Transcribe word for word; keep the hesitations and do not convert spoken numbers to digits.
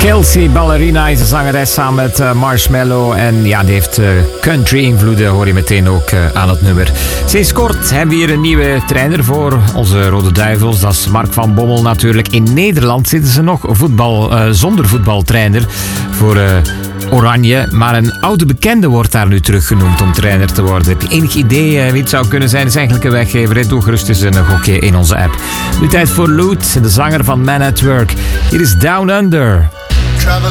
Chelsea Ballerina is de zangeres samen met uh, Marshmello. En ja, die heeft uh, country invloeden, hoor je meteen ook uh, aan het nummer. Sinds kort hebben we hier een nieuwe trainer voor onze Rode Duivels. Dat is Mark van Bommel natuurlijk. In Nederland zitten ze nog voetbal, uh, zonder voetbaltrainer voor uh, Oranje. Maar een oude bekende wordt daar nu teruggenoemd om trainer te worden. Heb je enig idee uh, wie het zou kunnen zijn? Dat is eigenlijk een weggever. Hè? Doe gerust eens een gokje in onze app. Nu tijd voor Loot, de zanger van Man at Work. Hier is Down Under.